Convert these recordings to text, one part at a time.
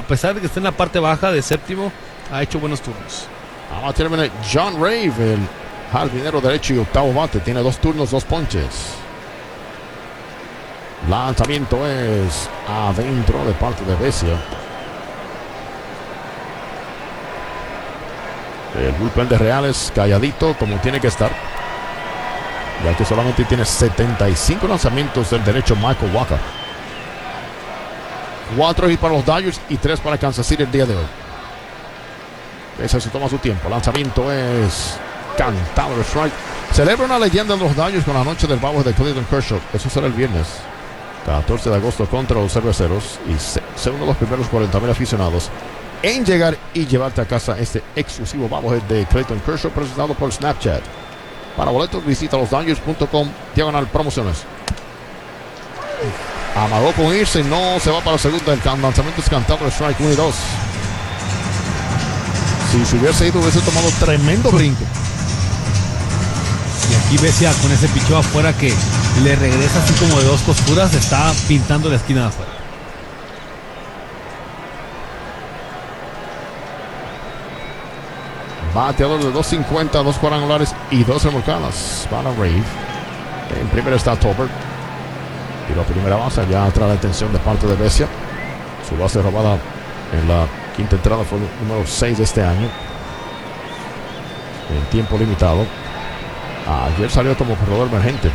pesar de que está en la parte baja de séptimo, ha hecho buenos turnos. Ahora termina John Rave, el jardinero derecho y octavo bate. Tiene 2 turnos, 2 ponches. Lanzamiento es adentro de parte de Vesia. El bullpen de Reales calladito como tiene que estar, ya que solamente tiene 75 lanzamientos del derecho Michael Wacha. 4 y para los Dodgers y 3 para Kansas City el día de hoy. Ese se toma su tiempo. Lanzamiento es cantado el strike. Celebra una leyenda de los Dodgers con la noche del babo de Clayton Kershaw. Eso será el viernes 14 de agosto contra los Cerveceros, y ser uno de los primeros 40,000 aficionados en llegar y llevarte a casa este exclusivo bobblehead de Clayton Kershaw, presentado por Snapchat. Para boletos visita losdodgers.com/promociones. Amagó con irse, no se va para la segunda. El lanzamiento es cantado de strike 1 y 2. Si se hubiese ido, hubiese tomado tremendo brinco. Y aquí Vesia con ese picheo afuera que le regresa así como de 2 costuras, está pintando la esquina de afuera. Bateador de 250, 2 cuadrangulares y 2 remolcadas para Rave. En primera está Tolbert. Y la primera base ya atrae la atención de parte de Vesia. Su base robada en la quinta entrada fue el número 6 de este año, en tiempo limitado. Ayer salió como corredor emergente.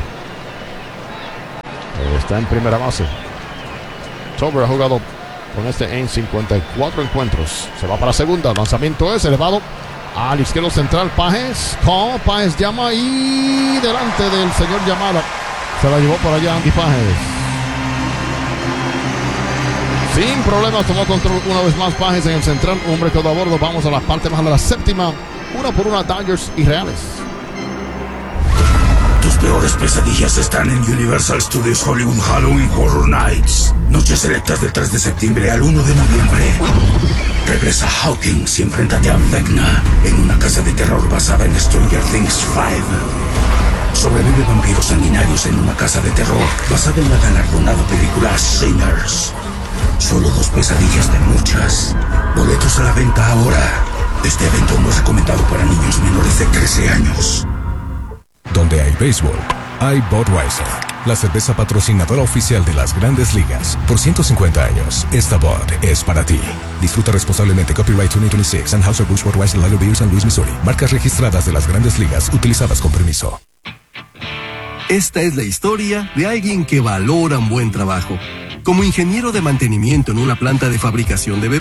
Está en primera base. Tolbert ha jugado con este en 54 encuentros. Se va para segunda. Lanzamiento es elevado al izquierdo central. Páez. Páez llama y delante del señor Yamada. Se la llevó por allá Andy Páez. Sin problemas tomó control una vez más Páez en el central. Hombre quedó a bordo. Vamos a la parte baja de la séptima. 1-1 Dodgers y Reales. Tus peores pesadillas están en Universal Studios Hollywood Halloween Horror Nights. Noches selectas del 3 de septiembre al 1 de noviembre. Regresa Hawkins y enfréntate a Vecna en una casa de terror basada en Stranger Things 5. Sobrevive vampiros sanguinarios en una casa de terror basada en la galardonada película Sinners. Solo 2 pesadillas de muchas. Boletos a la venta ahora. Este evento no es recomendado para niños menores de 13 años. Donde hay béisbol, hay Budweiser, la cerveza patrocinadora oficial de las Grandes Ligas. Por 150 años, esta Bud es para ti. Disfruta responsablemente. Copyright 2026, Anheuser-Busch Budweiser Lager Beer, San Luis, Missouri. Marcas registradas de las Grandes Ligas, utilizadas con permiso. Esta es la historia de alguien que valora un buen trabajo. Como ingeniero de mantenimiento en una planta de fabricación de